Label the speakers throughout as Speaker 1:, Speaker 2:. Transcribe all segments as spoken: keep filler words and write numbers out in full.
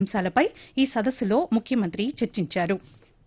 Speaker 1: అంశాలపై ఈ సదస్సులో ముఖ్యమంత్రి చర్చించారు.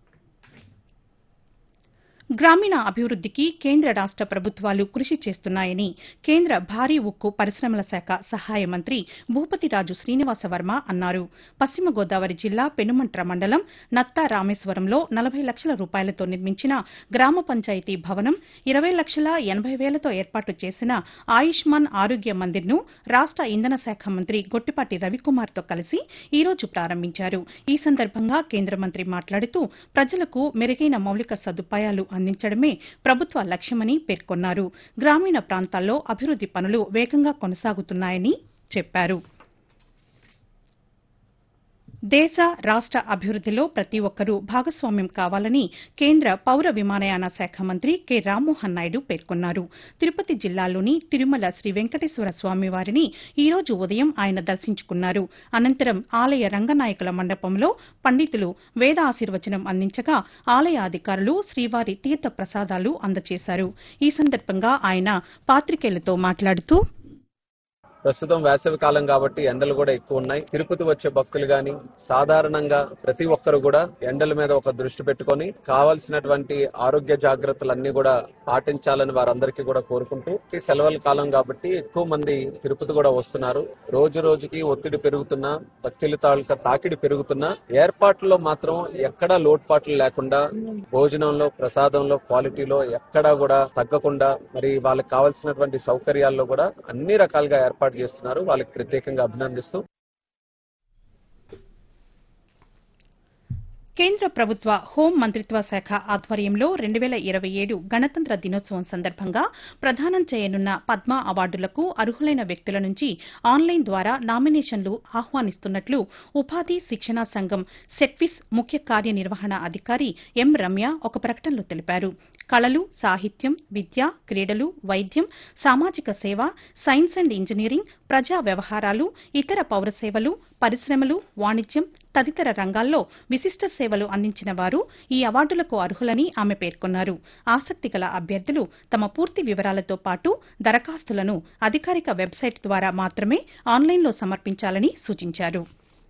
Speaker 1: గ్రామీణ అభివృద్దికి కేంద్ర రాష్ట ప్రభుత్వాలు కృషి చేస్తున్నాయని కేంద్ర భారీ ఉక్కు పరిశ్రమల శాఖ సహాయ మంత్రి భూపతిరాజు శ్రీనివాసవర్మ అన్నారు. పశ్చిమ గోదావరి జిల్లా పెనుమంట్ర మండలం నత్తా రామేశ్వరంలో నలభై లక్షల రూపాయలతో నిర్మించిన గ్రామ పంచాయతీ భవనం, ఇరవై లక్షల ఎనబై వేలతో ఏర్పాటు చేసిన ఆయుష్మాన్ ఆరోగ్య మందిర్ను రాష్ట ఇంధన శాఖ మంత్రి గొట్టిపాటి రవికుమార్తో కలిసి ఈ రోజు ప్రారంభించారు. ఈ సందర్భంగా కేంద్ర మంత్రి మాట్లాడుతూ ప్రజలకు మెరుగైన మౌలిక సదుపాయాలు అందించడమే ప్రభుత్వ లక్ష్యమని పేర్కొన్నారు. గ్రామీణ ప్రాంతాల్లో అభివృద్ది పనులు వేగంగా కొనసాగుతున్నాయని చెప్పారు. దేశ రాష్ట అభివృద్దిలో ప్రతి ఒక్కరూ భాగస్వామ్యం కావాలని కేంద్ర పౌర విమానయాన శాఖ మంత్రి కె రామ్మోహన్ నాయుడు పేర్కొన్నారు. తిరుపతి జిల్లాలోని తిరుమల శ్రీ వెంకటేశ్వర స్వామివారిని ఈ రోజు ఉదయం ఆయన దర్శించుకున్నారు. అనంతరం ఆలయ రంగనాయకుల మండపంలో పండితులు వేద ఆశీర్వచనం అందించగా ఆలయ అధికారులు శ్రీవారి తీర్థ ప్రసాదాలు అందజేశారు. ఈ సందర్భంగా ఆయన పాతికేయులతో మాట్లాడుతూ
Speaker 2: ప్రస్తుతం వేసవి కాలం కాబట్టి ఎండలు కూడా ఎక్కువ ఉన్నాయి. తిరుపతి వచ్చే భక్తులు గాని సాధారణంగా ప్రతి ఒక్కరు కూడా ఎండల మీద ఒక దృష్టి పెట్టుకొని కావాల్సినటువంటి ఆరోగ్య జాగ్రత్తలన్నీ కూడా పాటించాలని వారందరికీ కూడా కోరుకుంటూ ఈ సెలవుల కాలం కాబట్టి ఎక్కువ మంది తిరుపతి కూడా వస్తున్నారు. రోజు రోజుకి ఒత్తిడి పెరుగుతున్నా, భక్తుల తాలూకా తాకిడి పెరుగుతున్నా ఏర్పాట్లలో మాత్రం ఎక్కడా లోటుపాట్లు లేకుండా భోజనంలో, ప్రసాదంలో, క్వాలిటీలో ఎక్కడా కూడా తగ్గకుండా మరి వాళ్ళకి కావాల్సినటువంటి సౌకర్యాల్లో కూడా అన్ని రకాలుగా ఏర్పాటు చేస్తున్నారు. వాళ్ళకి ప్రత్యేకంగా అభినందిస్తూ
Speaker 1: కేంద్ర ప్రభుత్వ హోం మంత్రిత్వ శాఖ ఆధ్వర్యంలో రెండు వేల ఇరవై ఏడు గణతంత్ర దినోత్సవం సందర్భంగా ప్రదానం చేయనున్న పద్మ అవార్డులకు అర్హులైన వ్యక్తుల నుంచి ఆన్లైన్ ద్వారా నామినేషన్లు ఆహ్వానిస్తున్నట్లు ఉపాధి శిక్షణా సంఘం సెట్విస్ ముఖ్య కార్యనిర్వహణ అధికారి ఎం రమ్య ఒక ప్రకటనలో తెలిపారు. కళలు, సాహిత్యం, విద్య, క్రీడలు, వైద్యం, సామాజిక సేవ, సైన్స్ అండ్ ఇంజనీరింగ్, ప్రజా వ్యవహారాలు, ఇతర పౌర సేవలు, పరిశ్రమలు, వాణిజ్యం తదితర రంగాల్లో విశిష్ట సేవలు అందించిన వారు ఈ అవార్డులకు అర్హులని ఆమె పేర్కొన్నారు. ఆసక్తి గల అభ్యర్థులు తమ పూర్తి వివరాలతో పాటు దరఖాస్తులను అధికారిక వెబ్సైట్ ద్వారా మాత్రమే ఆన్లైన్లో సమర్పించాలని సూచించారు.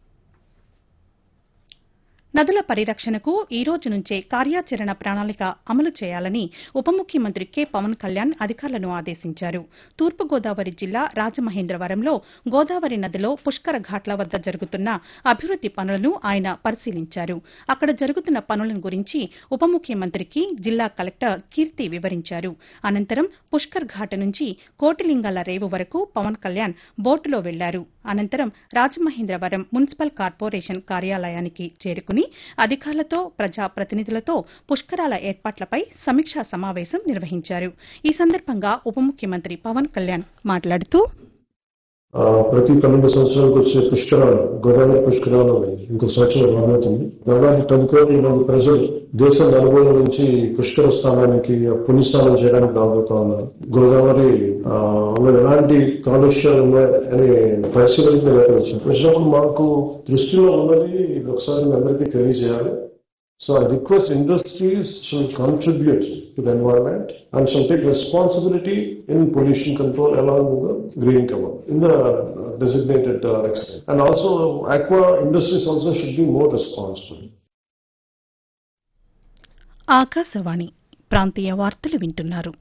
Speaker 1: నదుల పరిరక్షణకు ఈ రోజు నుంచే కార్యాచరణ ప్రణాళిక అమలు చేయాలని ఉప ముఖ్యమంత్రి కె పవన్ కళ్యాణ్ అధికారులను ఆదేశించారు. తూర్పుగోదావరి జిల్లా రాజమహేంద్రవరంలో గోదావరి నదిలో పుష్కర ఘాట్ల వద్ద జరుగుతున్న అభివృద్ది పనులను ఆయన పరిశీలించారు. అక్కడ జరుగుతున్న పనుల గురించి ఉప ముఖ్యమంత్రికి జిల్లా కలెక్టర్ కీర్తి వివరించారు. అనంతరం పుష్కర్ ఘాట్ నుంచి కోటిలింగాల రేవు వరకు పవన్ కళ్యాణ్ బోటులో వెళ్లారు. అనంతరం రాజమహేంద్రవరం మున్సిపల్ కార్పొరేషన్ కార్యాలయానికి చేరుకుని అధికారులతో, ప్రజా ప్రతినిధులతో పుష్కరాల ఏర్పాట్లపై సమీక్షా సమావేశం నిర్వహించారు. ఈ సందర్భంగా ఉప ముఖ్యమంత్రి పవన్ కళ్యాణ్ మాట్లాడుతూ
Speaker 3: ప్రతి పన్నెండు సంవత్సరాలకు వచ్చే పుష్కరాలు, గోదావరి పుష్కరాలు ఇంకో సంవత్సరం రాబోతుంది. దాదాపు పది కోట్ల మంది ప్రజలు దేశం నలుమూల నుంచి పుష్కర స్థానానికి పుణ్యస్నానం చేయడానికి రాబోతా ఉన్నారు. గోదావరి ఎలాంటి కాలుష్యాలు ఉన్నాయని పరిశీలన వచ్చినప్పుడు మాకు దృష్టిలో ఉన్నది ఒకసారి మీ అందరికీ తెలియజేయాలి. So I request industries should contribute to the environment and shall take responsibility in pollution control along with the green cover in the designated uh, extent. And also aqua industries also should be more responsible.
Speaker 1: Akashvani ప్రాంతీయ వార్తలు వింటున్నారు.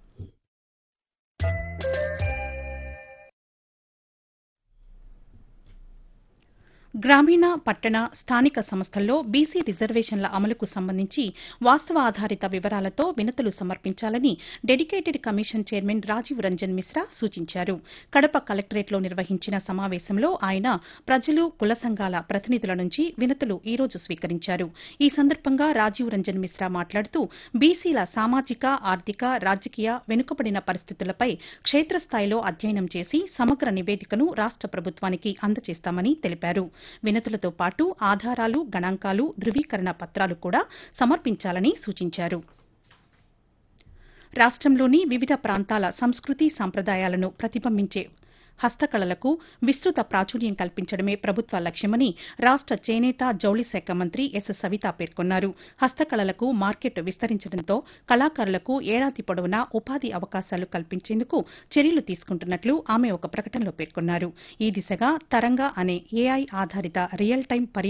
Speaker 1: గ్రామీణ, పట్టణ, స్థానిక సంస్థల్లో BC రిజర్వేషన్ల అమలుకు సంబంధించి వాస్తవ ఆధారిత వివరాలతో వినతులు సమర్పించాలని dedicated commission chairman Rajiv Ranjan Mishra సూచించారు. కడప కలెక్టరేట్లో నిర్వహించిన సమావేశంలో ఆయన ప్రజలు, కుల సంఘాల ప్రతినిధుల నుంచి వినతులు ఈ రోజు స్వీకరించారు. ఈ సందర్భంగా రాజీవ్ రంజన్ మిశ్రా మాట్లాడుతూ బీసీల సామాజిక, ఆర్థిక, రాజకీయ వెనుకబడిన పరిస్థితులపై క్షేత్రస్థాయిలో అధ్యయనం చేసి సమగ్ర నివేదికను రాష్ట ప్రభుత్వానికి అందజేస్తామని తెలిపారు. వినతులతో పాటు ఆధారాలు, గణాంకాలు, ధృవీకరణ పత్రాలు కూడా సమర్పించాలని సూచించారు. రాష్టంలోని వివిధ ప్రాంతాల సంస్కృతి సంప్రదాయాలను ప్రతిబింబించే హస్తకళలకు విస్తృత ప్రాచుర్యం కల్పించడమే ప్రభుత్వ లక్ష్యమని రాష్ట చేనేత, జౌళి శాఖ మంత్రి ఎస్ సవిత పేర్కొన్నారు. హస్తకళలకు మార్కెట్ విస్తరించడంతో కళాకారులకు ఏడాది పొడవునా ఉపాధి అవకాశాలు కల్పించేందుకు చర్యలు తీసుకుంటున్నట్లు ఆమె ఒక ప్రకటనలో పేర్కొన్నారు. ఈ దిశగా తరంగా అనే ఏఐ ఆధారిత రియల్ టైం